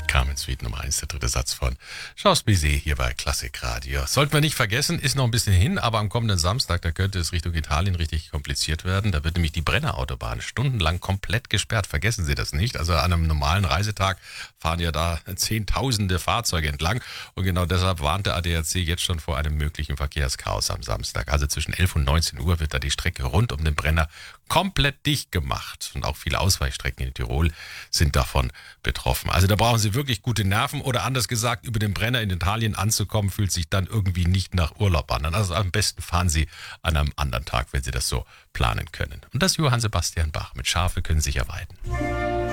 Carmen Suite Nummer 1, der dritte Satz von Champs-Élysées hier bei Klassikradio. Sollten wir nicht vergessen, ist noch ein bisschen hin, aber am kommenden Samstag, da könnte es Richtung Italien richtig kompliziert werden. Da wird nämlich die Brennerautobahn stundenlang komplett gesperrt. Vergessen Sie das nicht. Also an einem normalen Reisetag fahren ja da Zehntausende Fahrzeuge entlang. Und genau deshalb warnt der ADAC jetzt schon vor einem möglichen Verkehrschaos am Samstag. Also zwischen 11 und 19 Uhr wird da die Strecke rund um den Brenner komplett dicht gemacht. Und auch viele Ausweichstrecken in Tirol sind davon betroffen. Also da brauchen Sie wirklich gute Nerven oder anders gesagt, über den Brenner in Italien anzukommen, fühlt sich dann irgendwie nicht nach Urlaub an. Also am besten fahren Sie an einem anderen Tag, wenn Sie das so planen können. Und das Johann Sebastian Bach mit Schafe können sich erweiden.